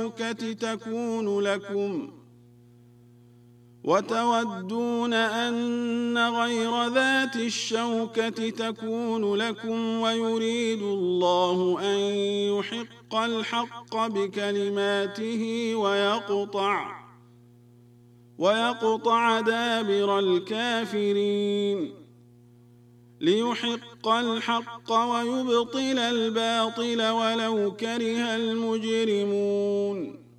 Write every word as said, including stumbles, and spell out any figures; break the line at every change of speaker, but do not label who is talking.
تكون لكم وتودون أن غير ذات الشوكة تكون لكم ويريد الله أن يحق الحق بكلماته ويقطع ويقطع دابر الكافرين ليحق الحق ويبطل الباطل ولو كره المجرمون